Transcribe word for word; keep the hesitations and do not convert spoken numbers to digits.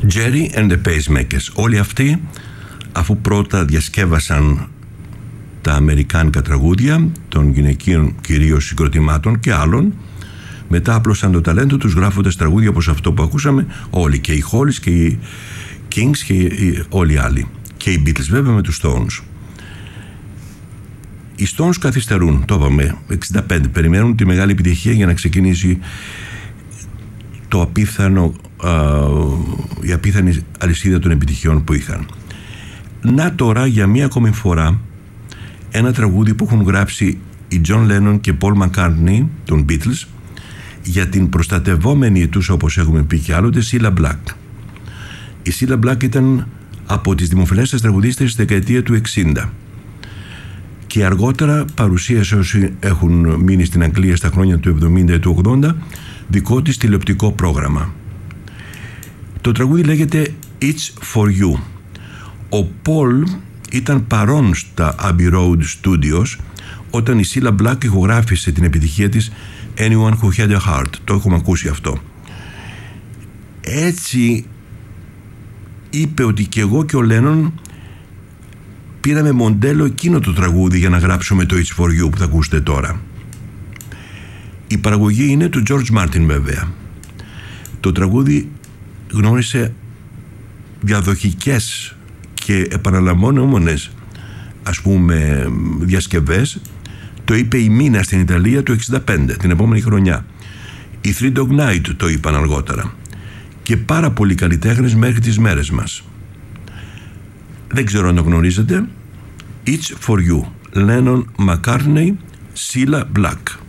Jerry and the Pacemakers. Όλοι αυτοί, αφού πρώτα διασκεύασαν τα αμερικάνικα τραγούδια των γυναικείων κυρίως συγκροτημάτων και άλλων, μετά άπλωσαν το ταλέντο τους γράφοντας τραγούδια όπως αυτό που ακούσαμε όλοι, και οι Hollies και οι Kings και οι, όλοι οι άλλοι, και οι Beatles βέβαια με τους Stones. Οι Stones καθυστερούν, το είπαμε, εξήντα πέντε, περιμένουν τη μεγάλη επιτυχία για να ξεκινήσει το απίθανο, α, η απίθανη αλυσίδα των επιτυχιών που είχαν. Να τώρα για μία ακόμη φορά ένα τραγούδι που έχουν γράψει οι John Lennon και Paul McCartney των Beatles για την προστατευόμενη τους, όπως έχουμε πει και άλλοτε, Cilla Black. Η Cilla Black ήταν από τις δημοφιλέστερες τραγουδίστες στη δεκαετία του εξήντα και αργότερα παρουσίασε, όσοι έχουν μείνει στην Αγγλία στα χρόνια του εβδομήντα ή του ογδόντα, δικό της τηλεοπτικό πρόγραμμα. Το τραγούδι λέγεται It's For You. Ο Πολ ήταν παρόν στα Abbey Road Studios όταν η Cilla Black ηχογράφησε την επιτυχία της Anyone Who Had A Heart. Το έχουμε ακούσει αυτό. Έτσι είπε ότι και εγώ και ο Lennon πήραμε μοντέλο εκείνο το τραγούδι για να γράψουμε το It's For You που θα ακούσετε τώρα. Η παραγωγή είναι του George Martin βέβαια. Το τραγούδι γνώρισε διαδοχικές και επαναλαμβανόμενες, ας πούμε, διασκευές. Το είπε η Μίνα στην Ιταλία το εξήντα πέντε, την επόμενη χρονιά. Οι Three Dog Night το είπαν αργότερα. Και πάρα πολλοί καλλιτέχνες μέχρι τις μέρες μας. Δεν ξέρω αν το γνωρίζετε. It's For You. Lennon, McCartney, Cilla Black.